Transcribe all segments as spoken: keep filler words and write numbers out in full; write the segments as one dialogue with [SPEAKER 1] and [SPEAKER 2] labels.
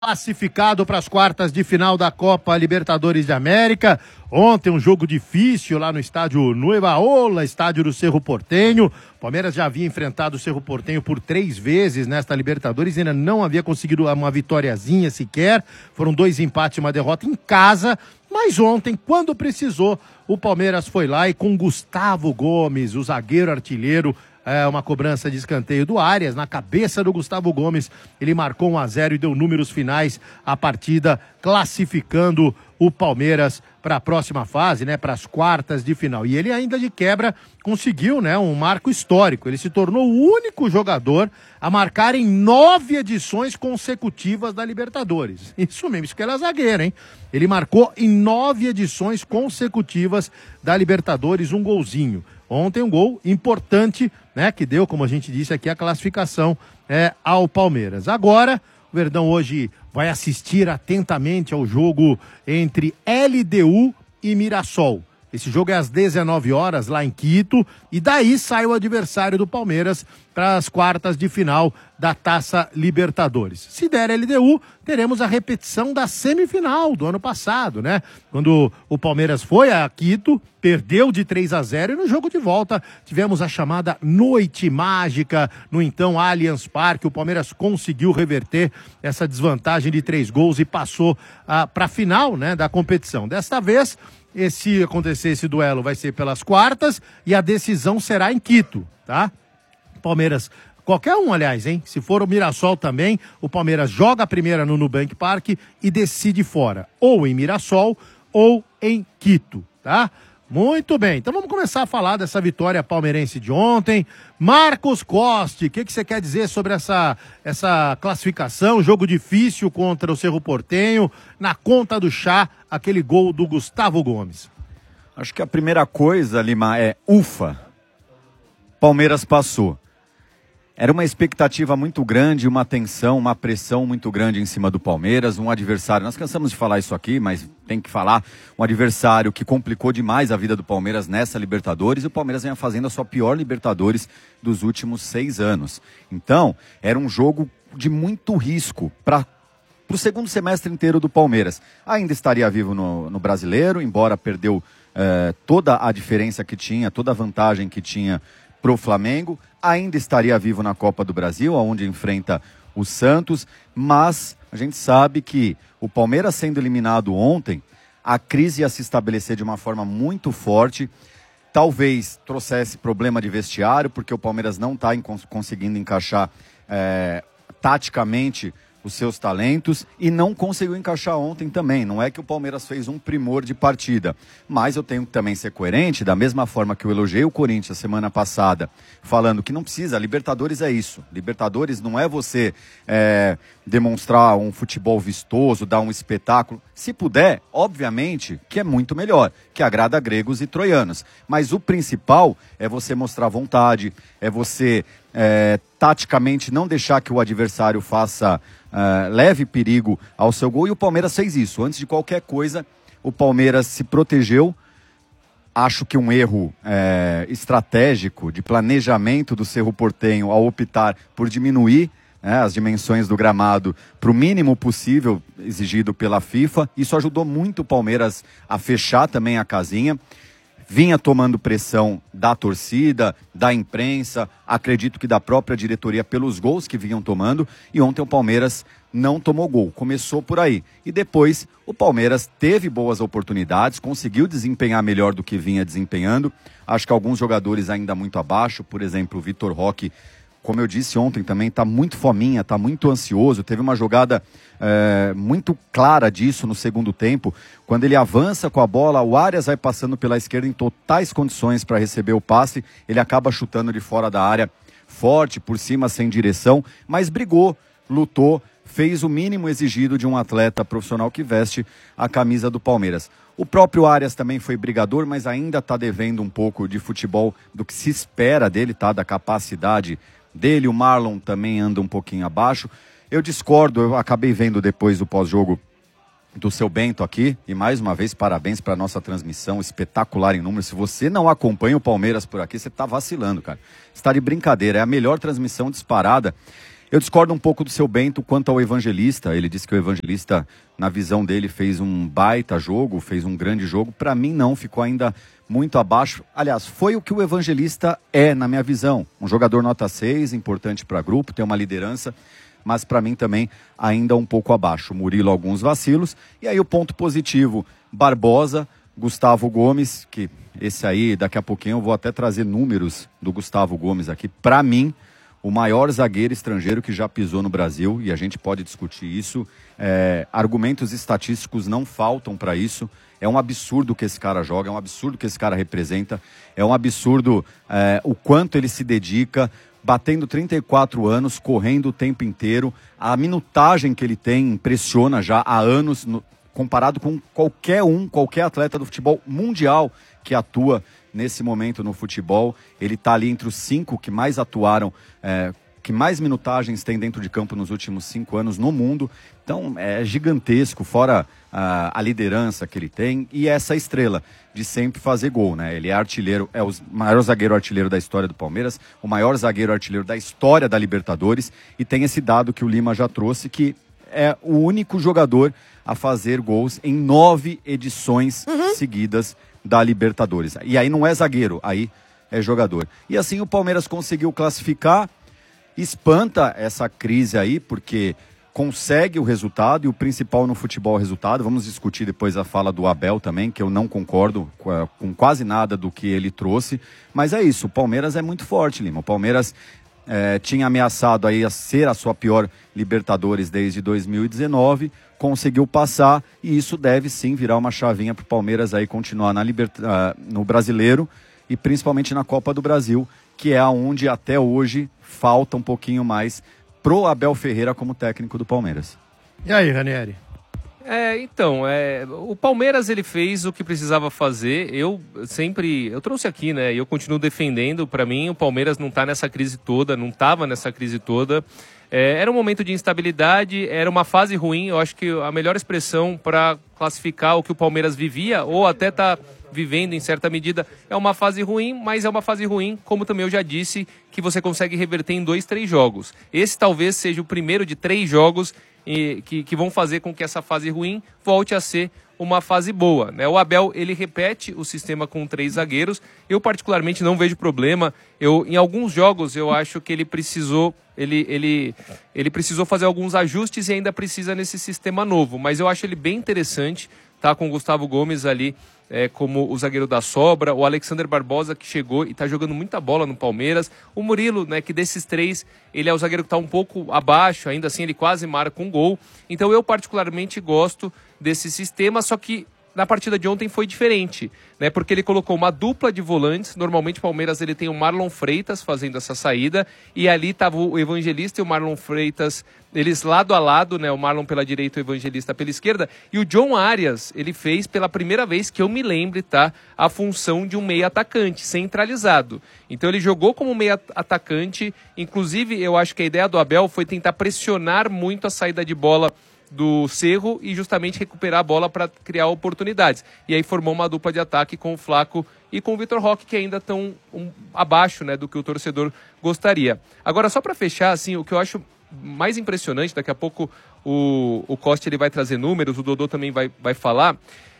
[SPEAKER 1] Classificado para as quartas de final da Copa Libertadores de América. Ontem um jogo difícil lá no estádio Nueva Ola, estádio do Cerro Porteño. Palmeiras já havia enfrentado o Cerro Porteño por três vezes nesta Libertadores, ainda não havia conseguido uma vitóriazinha sequer. Foram dois empates e uma derrota em casa. Mas ontem, quando precisou, o Palmeiras foi lá e com Gustavo Gomes, o zagueiro artilheiro, é uma cobrança de escanteio do Arias, na cabeça do Gustavo Gomes, ele marcou um a zero e deu números finais à partida, classificando o Palmeiras para a próxima fase, né, para as quartas de final. E ele ainda de quebra conseguiu, né, um marco histórico. Ele se tornou o único jogador a marcar em nove edições consecutivas da Libertadores. Isso mesmo, isso que era zagueiro, hein? Ele marcou em nove edições consecutivas da Libertadores um golzinho. Ontem um gol importante, né, que deu, como a gente disse aqui, a classificação é, ao Palmeiras. Agora, o Verdão hoje vai assistir atentamente ao jogo entre L D U e Mirassol. Esse jogo é às dezenove horas lá em Quito e daí sai o adversário do Palmeiras para as quartas de final da Taça Libertadores. Se der L D U, teremos a repetição da semifinal do ano passado, né? Quando o Palmeiras foi a Quito, perdeu de três a zero e no jogo de volta tivemos a chamada Noite Mágica no então Allianz Parque. O Palmeiras conseguiu reverter essa desvantagem de três gols e passou ah, para a final, né, da competição. Desta vez, E se acontecer esse duelo, vai ser pelas quartas e a decisão será em Quito, tá? Palmeiras, qualquer um, aliás, hein? Se for o Mirassol também, o Palmeiras joga a primeira no Nubank Park e decide fora, ou em Mirassol ou em Quito, tá? Muito bem, então vamos começar a falar dessa vitória palmeirense de ontem. Marcos Costa, o que, que você quer dizer sobre essa, essa classificação? Jogo difícil contra o Cerro Porteño, na conta do chá, aquele gol do Gustavo Gomes.
[SPEAKER 2] Acho que a primeira coisa, Lima, é ufa, Palmeiras passou. Era uma expectativa muito grande, uma tensão, uma pressão muito grande em cima do Palmeiras, um adversário, nós cansamos de falar isso aqui, mas tem que falar, um adversário que complicou demais a vida do Palmeiras nessa Libertadores, e o Palmeiras vem fazendo a sua pior Libertadores dos últimos seis anos. Então, era um jogo de muito risco para o segundo semestre inteiro do Palmeiras. Ainda estaria vivo no, no Brasileiro, embora perdeu eh, toda a diferença que tinha, toda a vantagem que tinha pro Flamengo, ainda estaria vivo na Copa do Brasil, onde enfrenta o Santos, mas a gente sabe que o Palmeiras sendo eliminado ontem, a crise ia se estabelecer de uma forma muito forte, talvez trouxesse problema de vestiário, porque o Palmeiras não está conseguindo encaixar é, taticamente os seus talentos e não conseguiu encaixar ontem também. Não é que o Palmeiras fez um primor de partida, mas eu tenho que também ser coerente, da mesma forma que eu elogiei o Corinthians semana passada, falando que não precisa, Libertadores é isso. Libertadores não é você é, demonstrar um futebol vistoso, dar um espetáculo. Se puder, obviamente, que é muito melhor, que agrada gregos e troianos. Mas o principal é você mostrar vontade, é você é, taticamente não deixar que o adversário faça Uh, leve perigo ao seu gol, e o Palmeiras fez isso. Antes de qualquer coisa, o Palmeiras se protegeu. Acho que um erro é, estratégico de planejamento do Cerro Porteño ao optar por diminuir né, as dimensões do gramado para o mínimo possível exigido pela FIFA. Isso ajudou muito o Palmeiras a fechar também a casinha. Vinha tomando pressão da torcida, da imprensa, acredito que da própria diretoria pelos gols que vinham tomando, e ontem o Palmeiras não tomou gol, começou por aí. E depois o Palmeiras teve boas oportunidades, conseguiu desempenhar melhor do que vinha desempenhando. Acho que alguns jogadores ainda muito abaixo, por exemplo o Vitor Roque, como eu disse ontem também, está muito fominha, está muito ansioso. Teve uma jogada é, muito clara disso no segundo tempo. Quando ele avança com a bola, o Arias vai passando pela esquerda em totais condições para receber o passe. Ele acaba chutando de fora da área, forte, por cima, sem direção. Mas brigou, lutou, fez o mínimo exigido de um atleta profissional que veste a camisa do Palmeiras. O próprio Arias também foi brigador, mas ainda está devendo um pouco de futebol do que se espera dele, tá? Da capacidade dele. O Marlon também anda um pouquinho abaixo. Eu discordo, eu acabei vendo depois do pós-jogo do seu Bento aqui, e mais uma vez parabéns para a nossa transmissão, espetacular em números. Se você não acompanha o Palmeiras por aqui, você está vacilando, cara. Está de brincadeira, é a melhor transmissão disparada. Eu discordo um pouco do seu Bento quanto ao Evangelista. Ele disse que o Evangelista, na visão dele, fez um baita jogo, fez um grande jogo. Para mim, não, ficou ainda muito abaixo. Aliás, foi o que o Evangelista é, na minha visão. Um jogador nota seis, importante para grupo, tem uma liderança, mas para mim também ainda um pouco abaixo. Murilo, alguns vacilos. E aí o ponto positivo, Barbosa, Gustavo Gomes, que esse aí, daqui a pouquinho eu vou até trazer números do Gustavo Gomes aqui. Para mim, o maior zagueiro estrangeiro que já pisou no Brasil, e a gente pode discutir isso. É, argumentos estatísticos não faltam para isso. É um absurdo que esse cara joga, é um absurdo que esse cara representa, é um absurdo é, o quanto ele se dedica, batendo trinta e quatro anos, correndo o tempo inteiro. A minutagem que ele tem impressiona já há anos, no, comparado com qualquer um, qualquer atleta do futebol mundial que atua nesse momento no futebol. Ele está ali entre os cinco que mais atuaram, é, que mais minutagens tem dentro de campo nos últimos cinco anos no mundo. Então é gigantesco, fora a, a liderança que ele tem e essa estrela de sempre fazer gol, né? Ele é artilheiro, é o maior zagueiro artilheiro da história do Palmeiras, o maior zagueiro artilheiro da história da Libertadores, e tem esse dado que o Lima já trouxe, que é o único jogador a fazer gols em nove edições uhum. seguidas da Libertadores. E aí não é zagueiro, aí é jogador. E assim o Palmeiras conseguiu classificar, espanta essa crise aí, porque consegue o resultado, e o principal no futebol é o resultado. Vamos discutir depois a fala do Abel também, que eu não concordo com, com quase nada do que ele trouxe, mas é isso, o Palmeiras é muito forte, Lima. O Palmeiras é, tinha ameaçado aí a ser a sua pior Libertadores desde dois mil e dezenove, conseguiu passar, e isso deve sim virar uma chavinha para o Palmeiras aí continuar na liberta, uh, no Brasileiro e principalmente na Copa do Brasil, que é onde até hoje falta um pouquinho mais pro Abel Ferreira como técnico do Palmeiras.
[SPEAKER 1] E aí, Ranieri?
[SPEAKER 3] É, então, é, o Palmeiras ele fez o que precisava fazer. Eu sempre, eu trouxe aqui, né, e eu continuo defendendo. Para mim o Palmeiras não tá nessa crise toda, não tava nessa crise toda. É, era um momento de instabilidade, era uma fase ruim. Eu acho que a melhor expressão para classificar o que o Palmeiras vivia, ou até tá vivendo em certa medida, é uma fase ruim, mas é uma fase ruim, como também eu já disse, que você consegue reverter em dois, três jogos. Esse talvez seja o primeiro de três jogos e, que, que vão fazer com que essa fase ruim volte a ser uma fase boa, né? O Abel, ele repete o sistema com três zagueiros. Eu particularmente não vejo problema. Eu, em alguns jogos eu acho que ele precisou, ele, ele, ele precisou fazer alguns ajustes e ainda precisa nesse sistema novo. Mas eu acho ele bem interessante, tá? Com o Gustavo Gomes ali é, como o zagueiro da sobra, o Alexander Barbosa que chegou e tá jogando muita bola no Palmeiras, o Murilo, né, que desses três, ele é o zagueiro que tá um pouco abaixo, ainda assim ele quase marca um gol. Então eu particularmente gosto desse sistema, só que na partida de ontem foi diferente, né? Porque ele colocou uma dupla de volantes. Normalmente o Palmeiras ele tem o Marlon Freitas fazendo essa saída, e ali estava o Evangelista e o Marlon Freitas, eles lado a lado, né? O Marlon pela direita e o Evangelista pela esquerda, e o John Arias, ele fez pela primeira vez que eu me lembre, tá? A função de um meia atacante, centralizado. Então ele jogou como meia atacante, inclusive eu acho que a ideia do Abel foi tentar pressionar muito a saída de bola do Cerro e justamente recuperar a bola para criar oportunidades. E aí formou uma dupla de ataque com o Flaco e com o Vitor Roque, que ainda estão um, abaixo, né, do que o torcedor gostaria. Agora, só para fechar, assim, o que eu acho mais impressionante, daqui a pouco o, o Costa ele vai trazer números, o Dodô também vai, vai falar.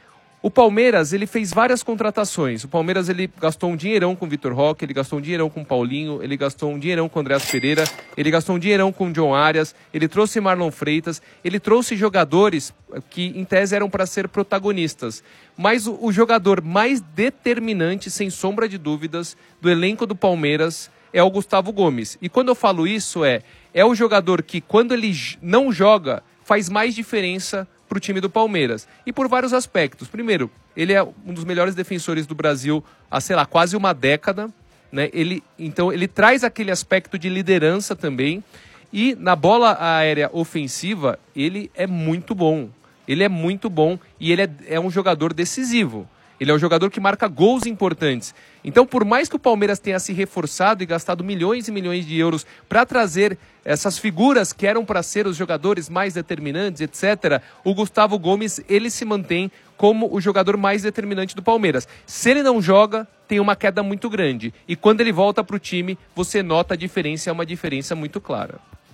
[SPEAKER 3] O Palmeiras, ele fez várias contratações. O Palmeiras, ele gastou um dinheirão com o Vitor Roque, ele gastou um dinheirão com o Paulinho, ele gastou um dinheirão com o Andreas Pereira, ele gastou um dinheirão com o John Arias, ele trouxe Marlon Freitas, ele trouxe jogadores que, em tese, eram para ser protagonistas. Mas o, o jogador mais determinante, sem sombra de dúvidas, do elenco do Palmeiras é o Gustavo Gomes. E quando eu falo isso, é, é o jogador que, quando ele não joga, faz mais diferença para o time do Palmeiras, e por vários aspectos. Primeiro, ele é um dos melhores defensores do Brasil há, sei lá, quase uma década, né? Ele, então ele traz aquele aspecto de liderança também, e na bola aérea ofensiva ele é muito bom, ele é muito bom, e ele é, é um jogador decisivo. Ele é um jogador que marca gols importantes. Então, por mais que o Palmeiras tenha se reforçado e gastado milhões e milhões de euros para trazer essas figuras que eram para ser os jogadores mais determinantes, etcétera, o Gustavo Gomes, ele se mantém como o jogador mais determinante do Palmeiras. Se ele não joga, tem uma queda muito grande. E quando ele volta para o time, você nota a diferença, é uma diferença muito clara.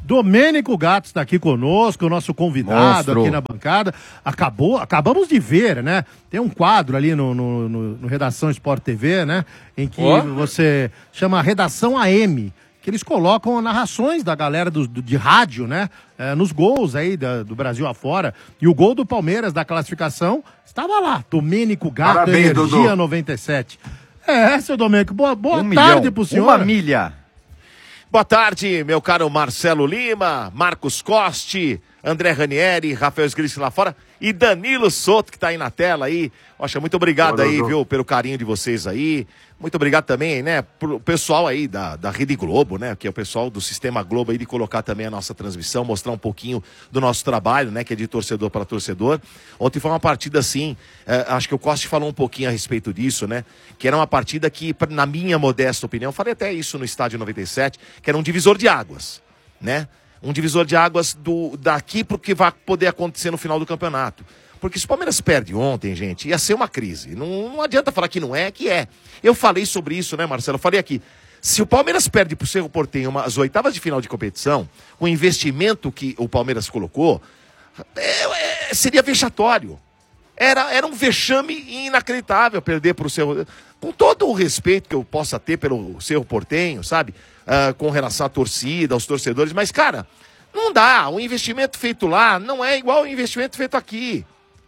[SPEAKER 1] Domênico Gato está aqui conosco, o nosso convidado Monstro. aqui na bancada. Acabou, acabamos de ver, né? Tem um quadro ali no, no, no, no Redação Sport T V, né? Em que oh. você chama Redação A M, que eles colocam narrações da galera do, do, de rádio, né? É, nos gols aí da, do Brasil afora. E o gol do Palmeiras da classificação estava lá. Domênico Gato, Parabéns, Energia Dudu. noventa e sete. É, seu Domênico, boa, boa
[SPEAKER 2] um
[SPEAKER 1] tarde
[SPEAKER 2] milhão,
[SPEAKER 1] pro senhor.
[SPEAKER 2] Uma milha.
[SPEAKER 4] Boa tarde, meu caro Marcelo Lima, Marcos Costi, André Ranieri, Rafael Sgrissi lá fora e Danilo Soto, que tá aí na tela aí. Poxa, muito obrigado Boa, aí, viu, pelo carinho de vocês aí. Muito obrigado também, né, pro pessoal aí da, da Rede Globo, né, que é o pessoal do Sistema Globo aí, de colocar também a nossa transmissão, mostrar um pouquinho do nosso trabalho, né, que é de torcedor para torcedor. Ontem foi uma partida assim, eh, acho que o Costa falou um pouquinho a respeito disso, né, que era uma partida que, na minha modesta opinião, falei até isso no Estádio noventa e sete, que era um divisor de águas, né, um divisor de águas do, daqui pro que vai poder acontecer no final do campeonato. Porque se o Palmeiras perde ontem, gente, ia ser uma crise. Não, não adianta falar que não é, que é. Eu falei sobre isso, né, Marcelo? Eu falei aqui. Se o Palmeiras perde pro Cerro Porteño uma, as oitavas de final de competição, o investimento que o Palmeiras colocou, é, é, seria vexatório. Era, era um vexame inacreditável perder pro Cerro. Com todo o respeito que eu possa ter pelo Cerro Porteño, sabe? Uh, com relação à torcida, aos torcedores. Mas, cara, não dá. O investimento feito lá não é igual ao investimento feito aqui.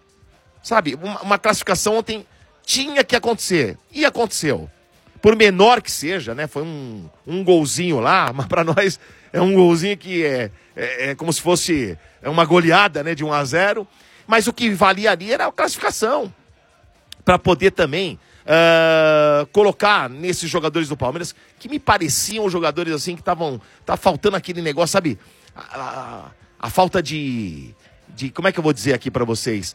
[SPEAKER 4] Sabe, uma, uma classificação ontem tinha que acontecer. E aconteceu. Por menor que seja, né? Foi um, um golzinho lá, mas pra nós é um golzinho que é, é, é como se fosse uma goleada, né? De um a zero. Mas o que valia ali era a classificação. Pra poder também uh, colocar nesses jogadores do Palmeiras, que me pareciam jogadores assim que estavam. Tá faltando aquele negócio, sabe? A, a, a falta de, de. Como é que eu vou dizer aqui pra vocês?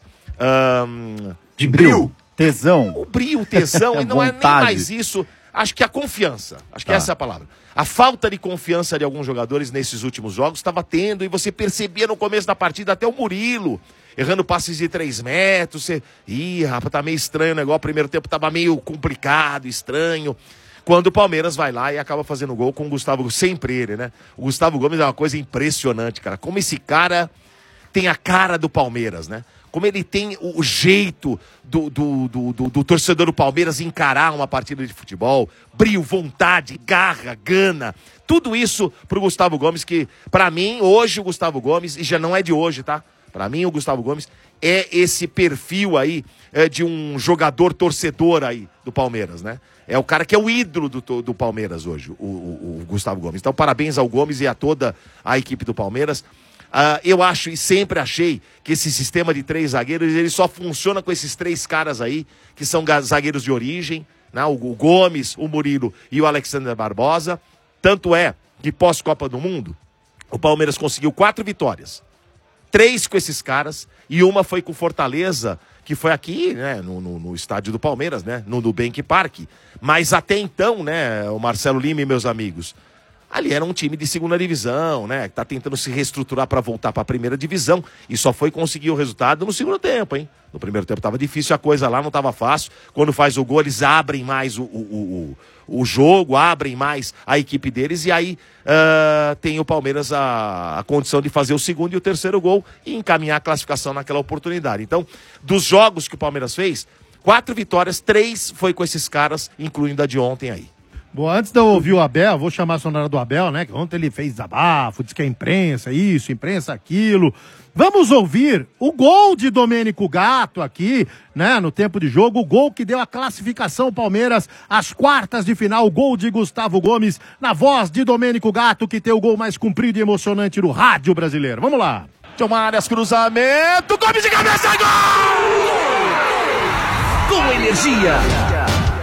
[SPEAKER 4] Um,
[SPEAKER 2] de brilho, tesão.
[SPEAKER 4] O brilho, tesão, e não é nem mais isso. Acho que a confiança, acho que tá. essa é a palavra. A falta de confiança de alguns jogadores nesses últimos jogos estava tendo, e você percebia no começo da partida até o Murilo errando passes de três metros. Você... Ih, rapaz, tá meio estranho o negócio. O primeiro tempo tava meio complicado, estranho. Quando o Palmeiras vai lá e acaba fazendo gol com o Gustavo Gomes, sempre ele, né? O Gustavo Gomes é uma coisa impressionante, cara. Como esse cara tem a cara do Palmeiras, né? Como ele tem o jeito do, do, do, do, do torcedor do Palmeiras encarar uma partida de futebol. Brio, vontade, garra, gana. Tudo isso pro Gustavo Gomes, que pra mim, hoje o Gustavo Gomes, e já não é de hoje, tá? Pra mim o Gustavo Gomes é esse perfil aí é, de um jogador torcedor aí do Palmeiras, né? É o cara que é o ídolo do, do Palmeiras hoje, o, o, o Gustavo Gomes. Então parabéns ao Gomes e a toda a equipe do Palmeiras. Uh, eu acho e sempre achei que esse sistema de três zagueiros, ele só funciona com esses três caras aí, que são zagueiros de origem, né? o, o Gomes, o Murilo e o Alexander Barbosa. Tanto é que pós-Copa do Mundo, o Palmeiras conseguiu quatro vitórias. Três com esses caras e uma foi com Fortaleza, que foi aqui, né, no, no, no estádio do Palmeiras, né, no Nubank Park. Mas até então, né, o Marcelo Lima e meus amigos, ali era um time de segunda divisão, né? Que tá tentando se reestruturar para voltar para a primeira divisão. E só foi conseguir o resultado no segundo tempo, hein? No primeiro tempo tava difícil a coisa lá, não tava fácil. Quando faz o gol, eles abrem mais o, o, o, o jogo, abrem mais a equipe deles. E aí uh, tem o Palmeiras a, a condição de fazer o segundo e o terceiro gol e encaminhar a classificação naquela oportunidade. Então, dos jogos que o Palmeiras fez, quatro vitórias, três foi com esses caras, incluindo a de ontem aí.
[SPEAKER 1] Bom, antes de eu ouvir o Abel, vou chamar a sonora do Abel, né? Que ontem ele fez desabafo, disse que é imprensa isso, imprensa aquilo. Vamos ouvir o gol de Domênico Gato aqui, né? No tempo de jogo, o gol que deu a classificação Palmeiras às quartas de final, o gol de Gustavo Gomes, na voz de Domênico Gato, que tem o gol mais comprido e emocionante do rádio brasileiro. Vamos lá.
[SPEAKER 4] Tomaras, cruzamento, Gomes de cabeça, gol!
[SPEAKER 5] Com energia.